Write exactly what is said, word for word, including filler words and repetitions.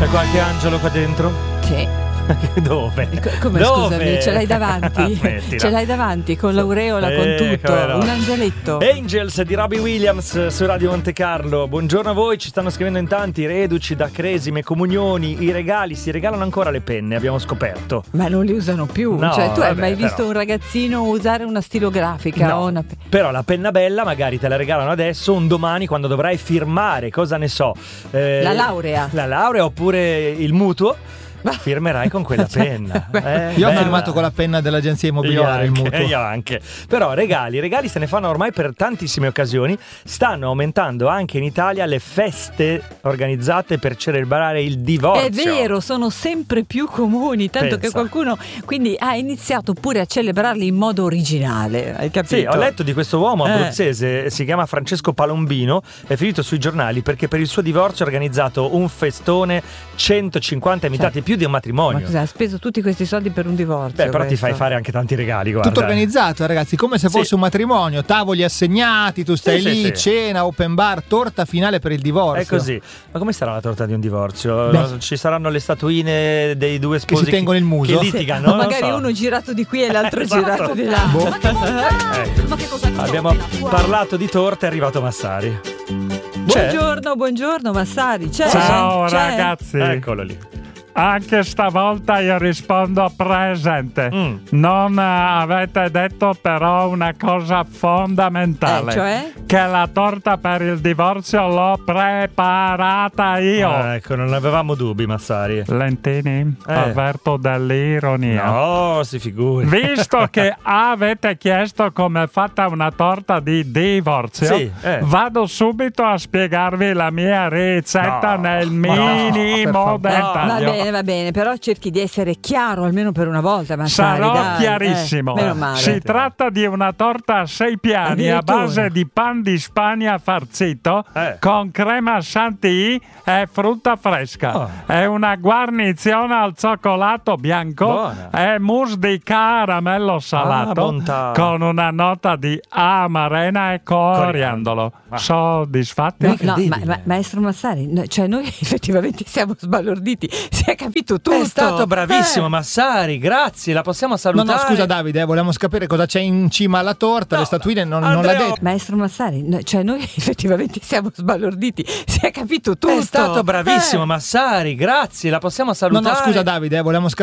C'è qualche angelo qua dentro? Sì. Dove? Come Dove? scusami, ce l'hai davanti? Ce l'hai davanti con l'aureola, eh, con tutto, no. un angeletto. Angels di Robbie Williams su Radio Monte Carlo. Buongiorno a voi, ci stanno scrivendo in tanti, reduci da cresime, comunioni, i regali, si regalano ancora le penne, abbiamo scoperto. Ma non li usano più, no, cioè tu hai vabbè, mai visto però. un ragazzino usare una stilografica? No, o una... però la penna bella magari te la regalano adesso, un domani quando dovrai firmare, cosa ne so, eh, La laurea. La laurea oppure il mutuo. Firmerai con quella penna. Eh, io ho bella. firmato con la penna dell'agenzia immobiliare io il anche, mutuo. io anche. Però regali, regali se ne fanno ormai per tantissime occasioni. Stanno aumentando anche in Italia le feste organizzate per celebrare il divorzio. È vero, sono sempre più comuni, tanto Pensa. che qualcuno quindi ha iniziato pure a celebrarli in modo originale, hai capito? Sì, ho letto di questo uomo Eh. abruzzese, si chiama Francesco Palombino, è finito sui giornali perché per il suo divorzio ha organizzato un festone, centocinquanta invitati, Cioè, più di un matrimonio. Ma cosa, ha speso tutti questi soldi per un divorzio? Beh, però ti questo? fai fare anche tanti regali, guarda. Tutto organizzato, ragazzi, come se fosse Sì. un matrimonio, tavoli assegnati, tu stai Sì, lì, sì, sì. cena, open bar, torta finale per il divorzio. È così. Ma come sarà la torta di un divorzio? Beh. Ci saranno le statuine dei due sposi si tengono il muso? che Sì, litigano, ma non magari so. uno girato di qui e l'altro Esatto. girato di là. Boh. Ma che bontà! Ecco. Ma che cos'è questo? Abbiamo parlato di torta, è arrivato Massari. C'è? Buongiorno, buongiorno Massari. C'è? Ciao C'è? ragazzi, Eccolo lì. anche stavolta io rispondo presente. Mm. Non eh, avete detto però una cosa fondamentale, Eh, cioè? che la torta per il divorzio l'ho preparata io. Ah, ecco, non avevamo dubbi, Massari. Lentini, Eh. avverto dell'ironia. No, si figuri. Visto che avete chiesto come è fatta una torta di divorzio, Sì, eh. vado subito a spiegarvi la mia ricetta No, nel ma no, minimo per favore. Va dettaglio. bene, va bene, però cerchi di essere chiaro almeno per una volta, Massari. Sarò dai, chiarissimo. eh, meno male. Si tratta di una torta a sei piani a Addirittura. base di pan di Spagna farcito Eh. con crema chantilly e frutta fresca. Oh. È una guarnizione al cioccolato bianco Buona. e mousse di caramello salato bontà. con una nota di amarena e coriandolo. Ah. Soddisfatti? No, no, ma, Incredibile. ma- maestro Massari, no, cioè noi effettivamente siamo sbalorditi, si è capito tutto. È stato bravissimo, Eh. Massari, grazie, la possiamo No, salutare. no, scusa Davide, eh, volevamo sapere cosa c'è in cima alla torta, No, le statuine non, non Andrea, l'ha detto. Maestro Massari, no, cioè noi effettivamente siamo sbalorditi, si è capito tutto. È stato bravissimo, Eh. Massari, grazie, la possiamo No, salutare. no, scusa Davide, eh, volevamo